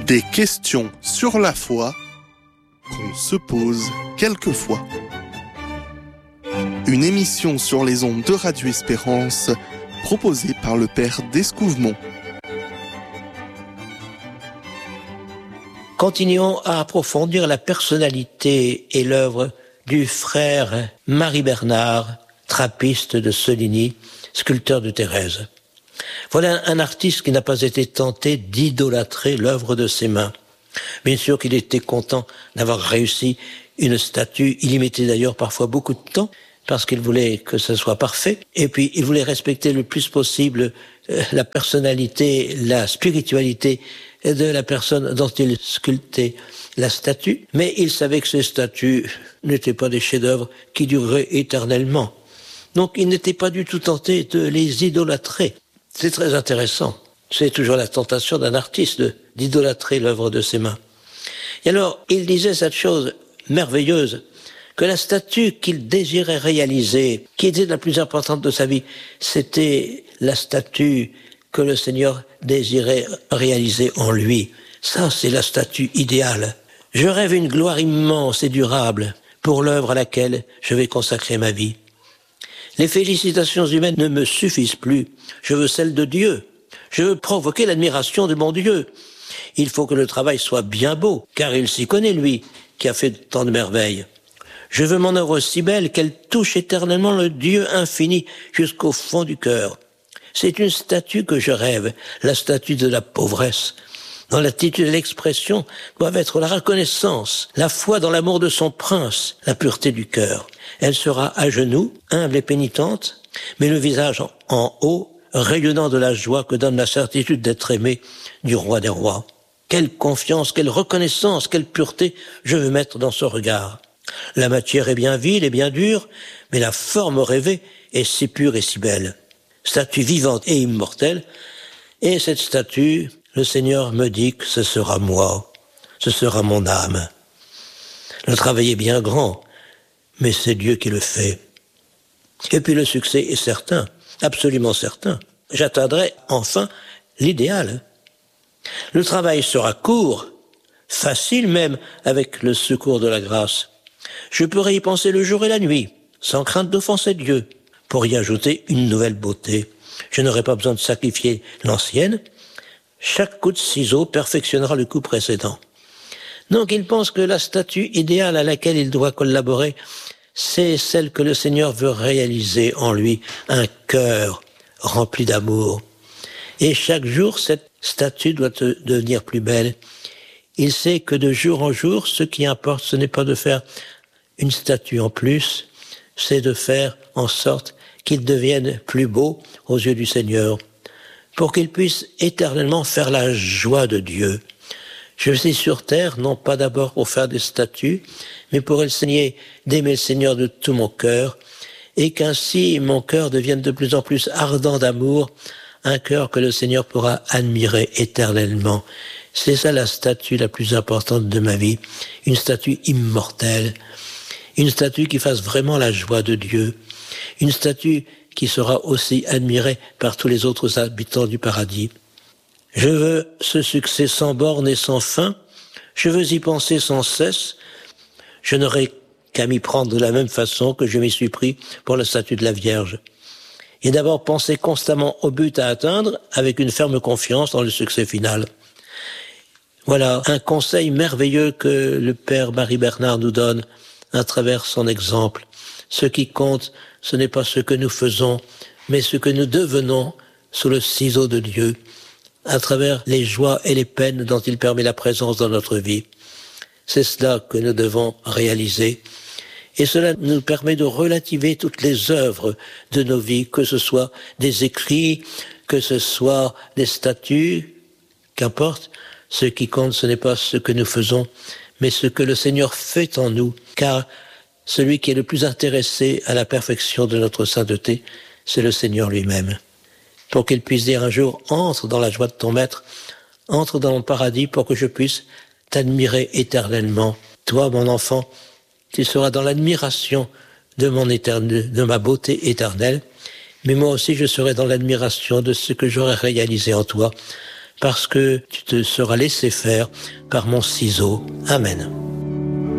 Des questions sur la foi qu'on se pose quelquefois. Une émission sur les ondes de Radio Espérance proposée par le père d'Escouvemont. Continuons à approfondir la personnalité et l'œuvre du frère Marie Bernard, trappiste de Soligny, sculpteur de Thérèse. Voilà un artiste qui n'a pas été tenté d'idolâtrer l'œuvre de ses mains. Bien sûr qu'il était content d'avoir réussi une statue. Il y mettait d'ailleurs parfois beaucoup de temps parce qu'il voulait que ce soit parfait. Et puis il voulait respecter le plus possible la personnalité, la spiritualité de la personne dont il sculptait la statue. Mais il savait que ces statues n'étaient pas des chefs-d'œuvre qui dureraient éternellement. Donc il n'était pas du tout tenté de les idolâtrer. C'est très intéressant. C'est toujours la tentation d'un artiste d'idolâtrer l'œuvre de ses mains. Et alors, il disait cette chose merveilleuse, que la statue qu'il désirait réaliser, qui était la plus importante de sa vie, c'était la statue que le Seigneur désirait réaliser en lui. Ça, c'est la statue idéale. Je rêve une gloire immense et durable pour l'œuvre à laquelle je vais consacrer ma vie. Les félicitations humaines ne me suffisent plus. Je veux celle de Dieu. Je veux provoquer l'admiration de mon Dieu. Il faut que le travail soit bien beau, car il s'y connaît, lui, qui a fait tant de merveilles. Je veux mon œuvre si belle qu'elle touche éternellement le Dieu infini jusqu'au fond du cœur. C'est une statue que je rêve, la statue de la pauvresse, dont l'attitude et l'expression doivent être la reconnaissance, la foi dans l'amour de son prince, la pureté du cœur. Elle sera à genoux, humble et pénitente, mais le visage en haut, rayonnant de la joie que donne la certitude d'être aimé du roi des rois. Quelle confiance, quelle reconnaissance, quelle pureté je veux mettre dans ce regard. La matière est bien vile et bien dure, mais la forme rêvée est si pure et si belle. Statue vivante et immortelle, et cette statue, le Seigneur me dit que ce sera moi, ce sera mon âme. Le travail est bien grand, mais c'est Dieu qui le fait. Et puis le succès est certain, absolument certain. J'atteindrai enfin l'idéal. Le travail sera court, facile même avec le secours de la grâce. Je pourrai y penser le jour et la nuit, sans crainte d'offenser Dieu, pour y ajouter une nouvelle beauté. Je n'aurai pas besoin de sacrifier l'ancienne. Chaque coup de ciseau perfectionnera le coup précédent. Donc il pense que la statue idéale à laquelle il doit collaborer, c'est celle que le Seigneur veut réaliser en lui, un cœur rempli d'amour. Et chaque jour, cette statue doit devenir plus belle. Il sait que de jour en jour, ce qui importe, ce n'est pas de faire une statue en plus, c'est de faire en sorte qu'il devienne plus beau aux yeux du Seigneur, pour qu'il puisse éternellement faire la joie de Dieu. Je suis sur terre, non pas d'abord pour faire des statues, mais pour enseigner d'aimer le Seigneur de tout mon cœur, et qu'ainsi mon cœur devienne de plus en plus ardent d'amour, un cœur que le Seigneur pourra admirer éternellement. C'est ça la statue la plus importante de ma vie, une statue immortelle, une statue qui fasse vraiment la joie de Dieu, une statue qui sera aussi admirée par tous les autres habitants du paradis. Je veux ce succès sans borne et sans fin, je veux y penser sans cesse, je n'aurai qu'à m'y prendre de la même façon que je m'y suis pris pour la statue de la Vierge. Et d'abord penser constamment au but à atteindre avec une ferme confiance dans le succès final. Voilà un conseil merveilleux que le Père Marie Bernard nous donne à travers son exemple. Ce qui compte, ce n'est pas ce que nous faisons, mais ce que nous devenons sous le ciseau de Dieu, à travers les joies et les peines dont il permet la présence dans notre vie. C'est cela que nous devons réaliser. Et cela nous permet de relativer toutes les œuvres de nos vies, que ce soit des écrits, que ce soit des statues, qu'importe. Ce qui compte, ce n'est pas ce que nous faisons, mais ce que le Seigneur fait en nous, car celui qui est le plus intéressé à la perfection de notre sainteté, c'est le Seigneur lui-même. Pour qu'il puisse dire un jour, entre dans la joie de ton Maître, entre dans mon paradis pour que je puisse t'admirer éternellement. Toi, mon enfant, tu seras dans l'admiration de ma beauté éternelle, mais moi aussi je serai dans l'admiration de ce que j'aurai réalisé en toi, parce que tu te seras laissé faire par mon ciseau. Amen.